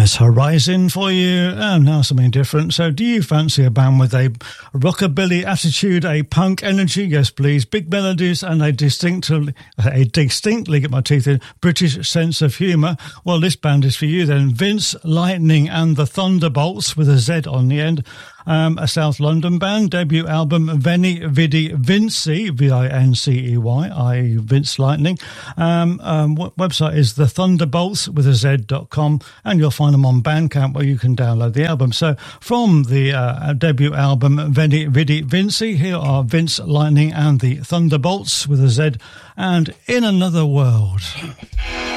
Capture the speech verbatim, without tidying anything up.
Horizon for you, and now something different. So do you fancy a band with a rockabilly attitude, a punk energy? Yes, please. Big melodies and a distinctly, a distinctly, get my teeth in, British sense of humour. Well, this band is for you then. Vince Lightning and the Thunderbolts, with a Z on the end. Um, a South London band, debut album Veni Vidi Vinci, V I N C E Y, that is. Vince Lightning. Um, um, website is the thunderbolts with a Z dot com, and you'll find them on Bandcamp where you can download the album. So from the uh, debut album Veni Vidi Vinci, here are Vince Lightning and the Thunderbolts with a Z, and In Another World.